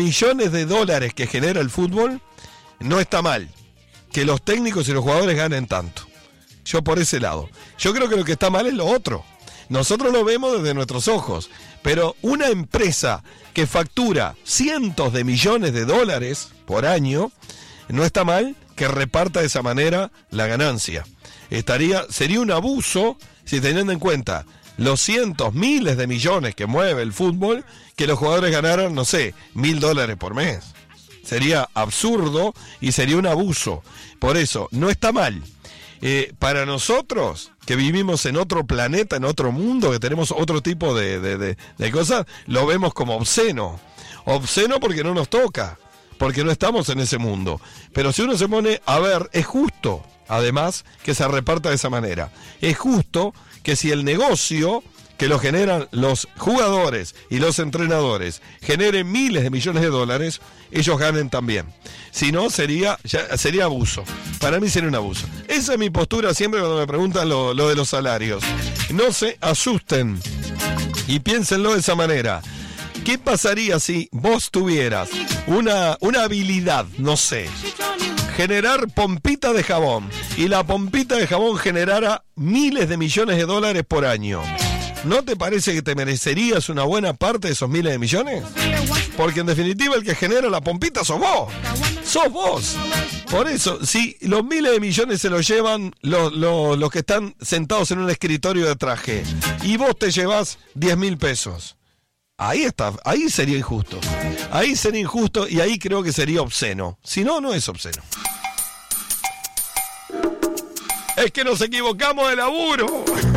millones de dólares que genera el fútbol, no está mal que los técnicos y los jugadores ganen tanto. Yo por ese lado. Yo creo que lo que está mal es lo otro. Nosotros lo vemos desde nuestros ojos, pero una empresa que factura cientos de millones de dólares por año, no está mal que reparta de esa manera la ganancia. Sería un abuso, si teniendo en cuenta los cientos, miles de millones que mueve el fútbol, que los jugadores ganaran, no sé, $1.000 por mes. Sería absurdo y sería un abuso. Por eso, no está mal. Para nosotros, que vivimos en otro planeta, en otro mundo, que tenemos otro tipo de cosas, lo vemos como obsceno. Obsceno porque no nos toca, porque no estamos en ese mundo. Pero si uno se pone a ver, es justo, además, que se reparta de esa manera. Es justo que si el negocio que lo generan los jugadores y los entrenadores generen miles de millones de dólares, ellos ganen también. Si no, sería abuso. Para mí sería un abuso. Esa es mi postura siempre cuando me preguntan lo de los salarios. No se asusten y piénsenlo de esa manera. ¿Qué pasaría si vos tuvieras una habilidad, no sé, generar pompita de jabón, y la pompita de jabón generara miles de millones de dólares por año? ¿No te parece que te merecerías una buena parte de esos miles de millones? Porque en definitiva el que genera la pompita sos vos. Sos vos. Por eso, si los miles de millones se los llevan los que están sentados en un escritorio de traje y vos te llevas 10.000 pesos, ahí sería injusto. Ahí sería injusto y ahí creo que sería obsceno. Si no, no es obsceno. Es que nos equivocamos de laburo.